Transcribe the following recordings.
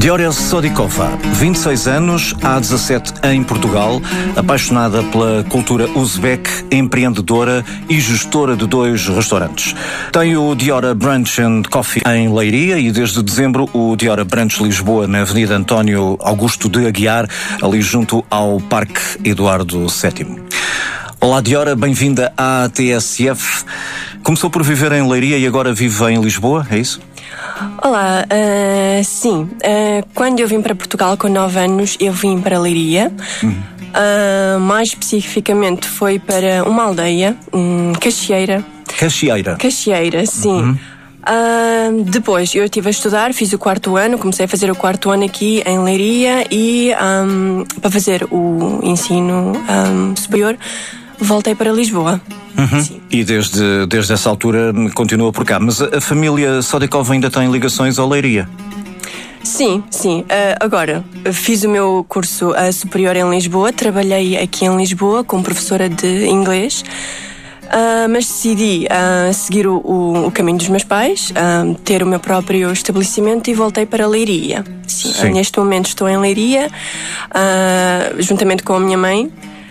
Diora Sodikova, 26 anos, há 17 em Portugal, apaixonada pela cultura uzbek, empreendedora e gestora de 2 restaurantes. Tem o Diora Brunch and Coffee em Leiria e desde dezembro o Diora Brunch Lisboa na Avenida António Augusto de Aguiar, ali junto ao Parque Eduardo VII. Olá Diora, bem-vinda à TSF. Começou por viver em Leiria e agora vive em Lisboa, é isso? Olá, sim. Quando eu vim para Portugal com 9 anos, eu vim para Leiria. Mais especificamente foi para uma aldeia, Caxieira. Caxieira, sim. Depois eu estive a estudar, fiz o 4º ano, comecei a fazer o 4º ano aqui em Leiria e para fazer o ensino superior voltei para Lisboa. E desde essa altura continua por cá. Mas a família Sodikova ainda tem ligações ao Leiria? Sim. Agora, fiz o meu curso superior em Lisboa, trabalhei aqui em Lisboa como professora de inglês, mas decidi seguir o caminho dos meus pais, ter o meu próprio estabelecimento e voltei para Leiria. Sim. Neste momento estou em Leiria, juntamente com a minha mãe,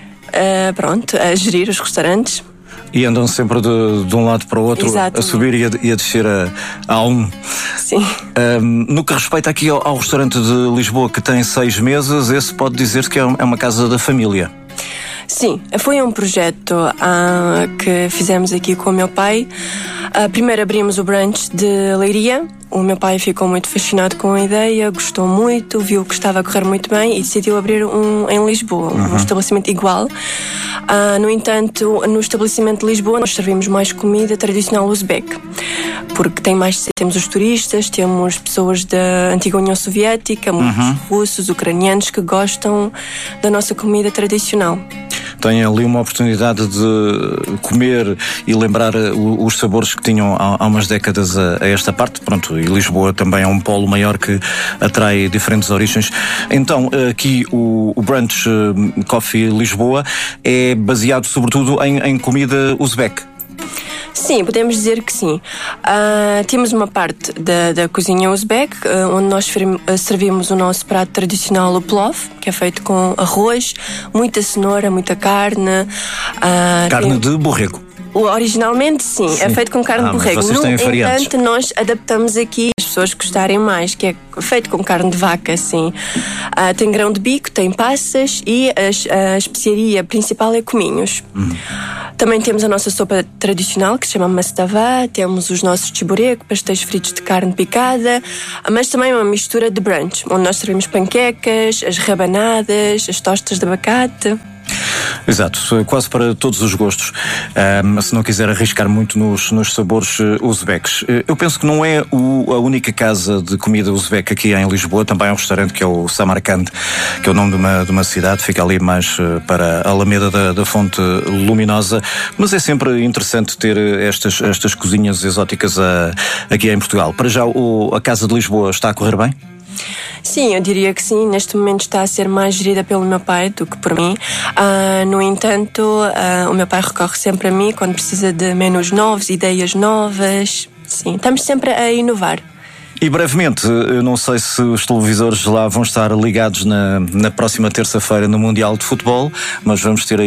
a gerir os restaurantes. E andam sempre de um lado para o outro. Exatamente. A subir e a descer a um. Sim. No que respeita aqui ao restaurante de Lisboa, que tem 6 meses, esse pode dizer-se que é uma casa da família. Sim, foi um projeto que fizemos aqui com o meu pai. Primeiro abrimos o brunch de Leiria. O meu pai ficou muito fascinado com a ideia, gostou muito, viu que estava a correr muito bem e decidiu abrir um em Lisboa, um estabelecimento igual. No entanto, no estabelecimento de Lisboa nós servimos mais comida tradicional uzbek, porque temos os turistas, temos pessoas da antiga União Soviética, muitos russos, ucranianos que gostam da nossa comida tradicional. Tem ali uma oportunidade de comer e lembrar os sabores que tinham há umas décadas a esta parte. Pronto, e Lisboa também é um polo maior que atrai diferentes origens. Então, aqui o Brunch Coffee Lisboa é baseado sobretudo em comida uzbek. Sim, podemos dizer que sim. Temos uma parte da cozinha uzbek, onde nós servimos o nosso prato tradicional, o plov, que é feito com arroz, muita cenoura, muita carne. Carne de borrego. Originalmente, sim, é feito com carne de borrego. No entanto, nós adaptamos aqui as pessoas gostarem mais, que é feito com carne de vaca, sim. Tem grão de bico, tem passas e a especiaria principal é cominhos. Também temos a nossa sopa tradicional, que se chama mastava, temos os nossos chiburek, pastéis fritos de carne picada, mas também uma mistura de brunch, onde nós servimos panquecas, as rabanadas, as tostas de abacate. Exato, quase para todos os gostos, se não quiser arriscar muito nos sabores uzbeques. Eu penso que não é a única casa de comida uzbeque aqui em Lisboa, também há um restaurante que é o Samarcand, que é o nome de uma cidade, fica ali mais para a Alameda da Fonte Luminosa, mas é sempre interessante ter estas cozinhas exóticas aqui em Portugal. Para já, a Casa de Lisboa está a correr bem? Sim, eu diria que sim. Neste momento está a ser mais gerida pelo meu pai do que por mim. No entanto, o meu pai recorre sempre a mim quando precisa de menus novos, ideias novas. Sim, estamos sempre a inovar. E brevemente, eu não sei se os televisores lá vão estar ligados na próxima terça-feira no Mundial de Futebol, mas vamos ter aí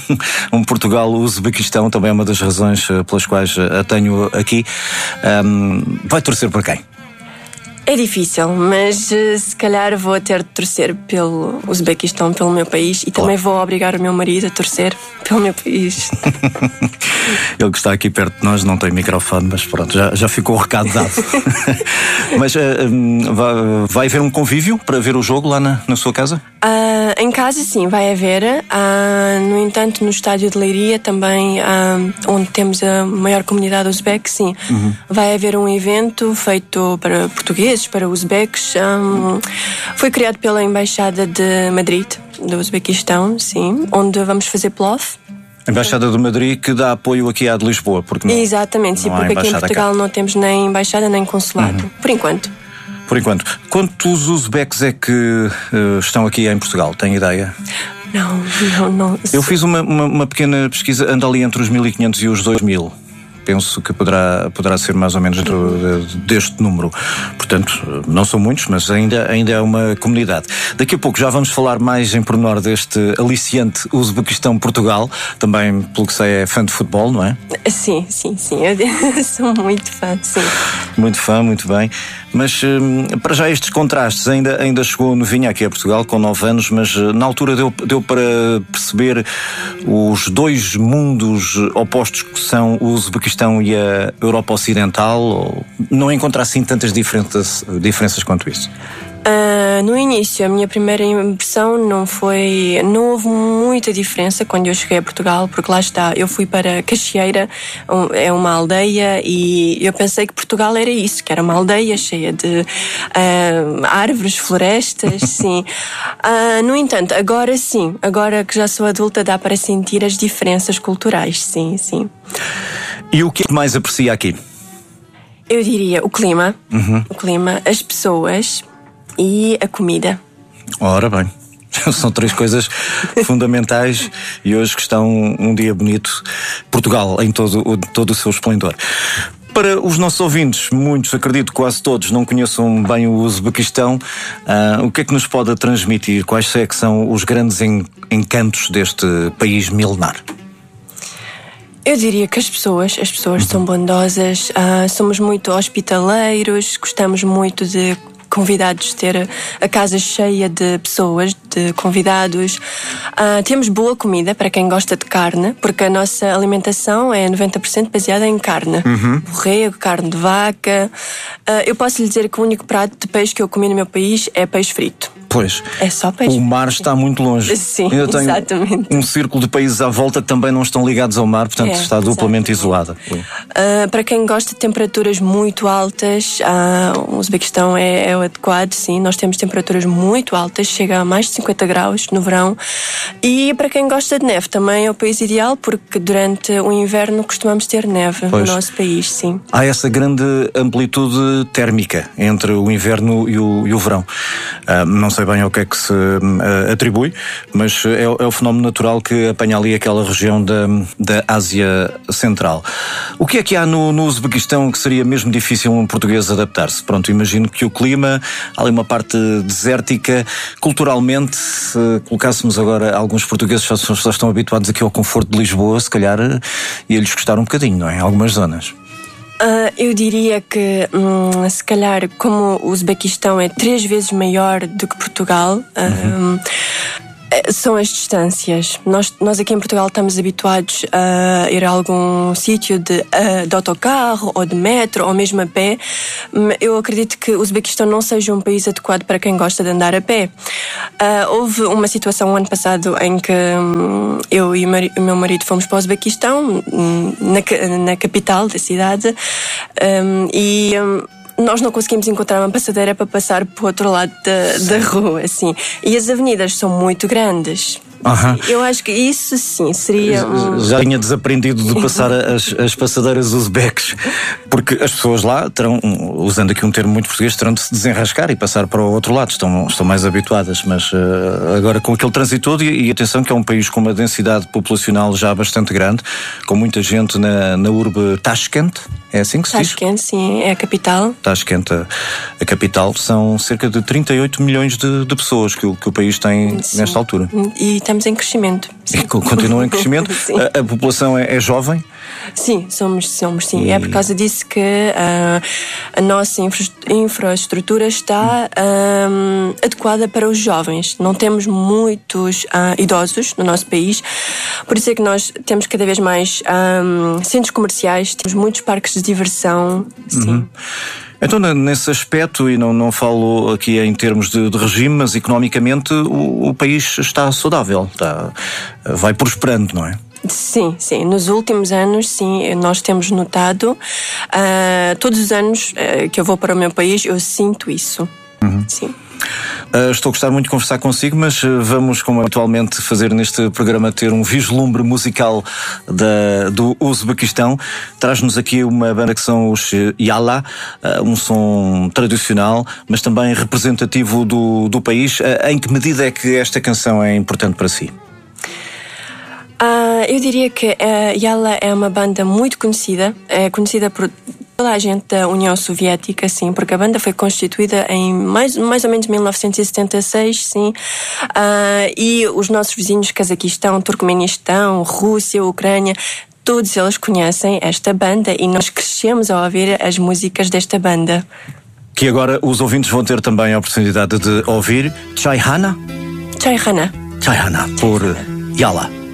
um Portugal-Uzbequistão, também é uma das razões pelas quais a tenho aqui. Vai torcer para quem? É difícil, mas se calhar vou ter de torcer pelo Uzbequistão, pelo meu país, e também vou obrigar o meu marido a torcer pelo meu país. Ele que está aqui perto de nós não tem microfone, mas pronto, já ficou o recado dado. Mas vai haver um convívio para ver o jogo lá na sua casa? Em casa sim, vai haver. No entanto, no estádio de Leiria também, onde temos a maior comunidade uzbek, sim, vai haver um evento feito para portugueses, para uzbeques. Foi criado pela Embaixada de Madrid, do Uzbequistão, sim, onde vamos fazer plov. A Embaixada de Madrid que dá apoio aqui à de Lisboa, porque não. Exatamente, sim, porque aqui em Portugal não temos nem embaixada nem consulado, por enquanto. Por enquanto. Quantos uzbeques é que estão aqui em Portugal? Tem ideia? Não. Eu fiz uma pequena pesquisa, anda ali entre os 1500 e os 2000. penso que poderá ser mais ou menos dentro deste número. Portanto, não são muitos, mas ainda é uma comunidade. Daqui a pouco já vamos falar mais em pormenor deste aliciante Uzbequistão-Portugal. Também, pelo que sei, é fã de futebol, não é? Sim. Eu sou muito fã, sim. Muito fã, muito bem. Mas para já estes contrastes, ainda chegou novinha aqui a Portugal com 9 anos, mas na altura deu para perceber os dois mundos opostos que são o Uzbequistão e a Europa Ocidental, ou não encontra assim tantas diferenças quanto isso? No início, a minha primeira impressão não houve muita diferença quando eu cheguei a Portugal, porque lá está, eu fui para Caxieira, é uma aldeia, e eu pensei que Portugal era isso, que era uma aldeia cheia de árvores, florestas, sim. No entanto, agora que já sou adulta, dá para sentir as diferenças culturais, sim. E o que é que mais aprecia aqui? Eu diria o clima, as pessoas e a comida. Ora bem, são 3 coisas fundamentais e hoje que está um dia bonito. Portugal em todo o seu esplendor. Para os nossos ouvintes, muitos, acredito quase todos, não conheçam bem o Uzbequistão, o que é que nos pode transmitir? Quais é que são os grandes encantos deste país milenar? Eu diria que as pessoas são bondosas, somos muito hospitaleiros, gostamos muito de convidados, ter a casa cheia de pessoas, de convidados. Temos boa comida para quem gosta de carne, porque a nossa alimentação é 90% baseada em carne. Borrego, carne de vaca. Eu posso lhe dizer que o único prato de peixe que eu comi no meu país é peixe frito. Pois. É só peixe. O mar está muito longe. Sim, ainda tem exatamente. Um círculo de países à volta que também não estão ligados ao mar, portanto está duplamente isolada. Para quem gosta de temperaturas muito altas, o Uzbequistão é adequado, sim. Nós temos temperaturas muito altas, chega a mais de 50 graus no verão. E para quem gosta de neve, também é o país ideal, porque durante o inverno costumamos ter neve no nosso país, sim. Há essa grande amplitude térmica entre o inverno e o verão. Não sei bem ao que é que se atribui, mas é o fenómeno natural que apanha ali aquela região da Ásia Central. O que é que há no Uzbequistão que seria mesmo difícil um português adaptar-se? Pronto, imagino que o clima, há ali uma parte desértica. Culturalmente, se colocássemos agora, alguns portugueses só estão habituados aqui ao conforto de Lisboa, se calhar ia-lhes custar um bocadinho, não é? Em algumas zonas. Eu diria que, se calhar, como o Uzbequistão é 3 vezes maior do que Portugal, são as distâncias. Nós aqui em Portugal estamos habituados a ir a algum sítio de autocarro ou de metro ou mesmo a pé. Eu acredito que o Uzbequistão não seja um país adequado para quem gosta de andar a pé. Houve uma situação ano passado em que eu e o meu marido fomos para o Uzbequistão, na capital da cidade, e nós não conseguimos encontrar uma passadeira para passar para o outro lado da rua, assim. E as avenidas são muito grandes. Eu acho que isso sim seria Já tinha desaprendido de passar as passadeiras uzbeques, porque as pessoas lá terão, usando aqui um termo muito português, terão de se desenrascar e passar para o outro lado, estão mais habituadas, mas agora com aquele trânsito todo, e atenção que é um país com uma densidade populacional já bastante grande, com muita gente na urbe Tashkent, é assim que se diz? Tashkent, sim, é a capital. Tashkent, a capital, são cerca de 38 milhões de pessoas que o país tem nesta altura. E estamos em crescimento. E continua em crescimento. A população é jovem? Sim, somos sim. É por causa disso que a nossa infraestrutura está adequada para os jovens. Não temos muitos idosos no nosso país, por isso é que nós temos cada vez mais centros comerciais, temos muitos parques de diversão, sim. Então, nesse aspecto, e não falo aqui em termos de regime, mas economicamente o país está saudável, vai prosperando, não é? Sim. Nos últimos anos, sim, nós temos notado. Todos os anos que eu vou para o meu país, eu sinto isso. Sim. Estou a gostar muito de conversar consigo, mas vamos, como habitualmente, fazer neste programa, ter um vislumbre musical do Uzbequistão. Traz-nos aqui uma banda que são os Yala, um som tradicional, mas também representativo do país. Em que medida é que esta canção é importante para si? Eu diria que Yalla é uma banda muito conhecida. É conhecida por toda a gente da União Soviética, sim, porque a banda foi constituída em mais ou menos 1976, sim. E os nossos vizinhos, Cazaquistão, Turcomenistão, Rússia, Ucrânia, todos eles conhecem esta banda e nós crescemos a ouvir as músicas desta banda. Que agora os ouvintes vão ter também a oportunidade de ouvir Chai Hana, Chai Hana, por Yalla.